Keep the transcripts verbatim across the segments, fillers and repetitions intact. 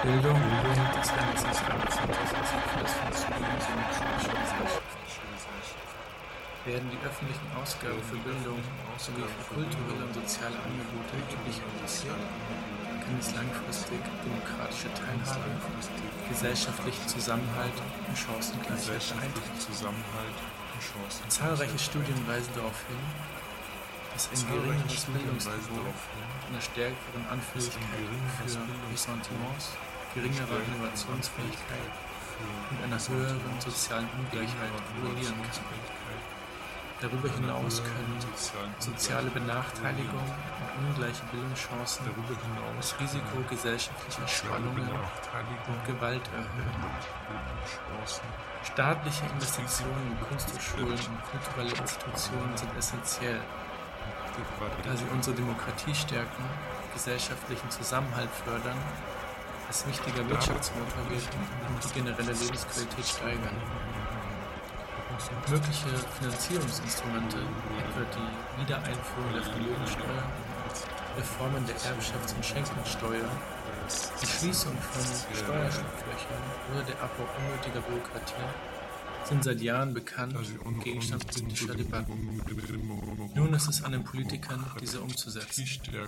Bildung gilt es eine zentrale Voraussetzung für das Funktionieren demokratischer Gesellschaften. Werden die öffentlichen Ausgaben für Bildung sowie für kulturelle und soziale Angebote erheblich reduziert, kann es langfristig demokratische Teilhabe, gesellschaftlichen Zusammenhalt und Chancengleichheit beeinträchtigen. Zahlreiche Studien weisen darauf hin, dass ein geringeres Bildungsniveau einer stärkeren Anfälligkeit für Ressentiments, geringerer Innovationsfähigkeit und einer höheren sozialen Ungleichheit korrelieren kann. Darüber hinaus können soziale Benachteiligung und ungleiche Bildungschancen das Risiko gesellschaftlicher Spannungen und Gewalt erhöhen. Staatliche Investitionen in Kunsthochschulen und kulturelle Institutionen sind essentiell, da sie unsere Demokratie stärken, gesellschaftlichen Zusammenhalt fördern, als wichtiger Wirtschaftsmotor wirken und die generelle Lebensqualität steigern. Mögliche Finanzierungsinstrumente, etwa die Wiedereinführung der Vermögensteuer, Reformen der Erbschafts- und Schenkungssteuer, die Schließung von Steuerschlupflöchern oder der Abbau unnötiger Bürokratie, sind seit Jahren bekannt und Gegenstand politischer Debatten. Nun ist es an den Politikern, diese umzusetzen.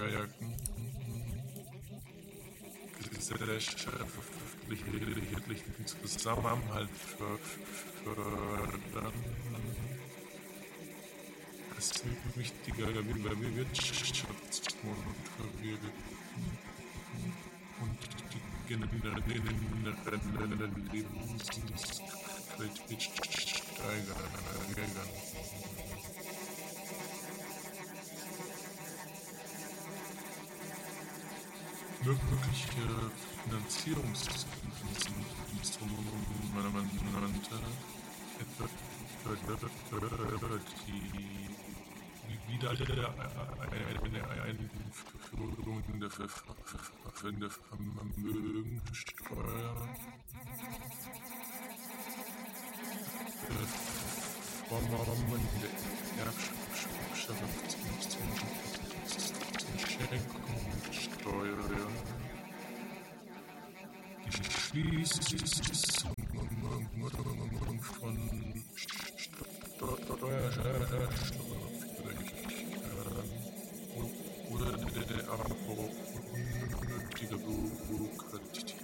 Gesellschaftlichen Zusammenhalt fördern, als wichtiger Wirtschaftsmotor wirken und die generelle Lebensqualität steigern. Mögliche Finanzierungsinstrumente, etwa die Wiedereinführung der Vermögensteuer, Reformen der Erbschafts- und Schenkungssteuer, die Schließung von Steuerschlupflöchern oder der Abbau unnötiger Bürokratie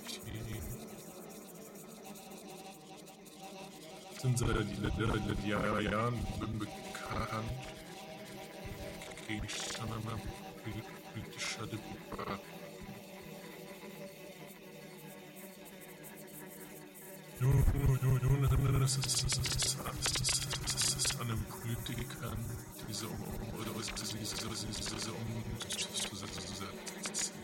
sind seit Jahren bekannt, Gegenstand politischer Debatten. Nun, nun, nun, nun ist es an den Politikern, diese umzusetzen.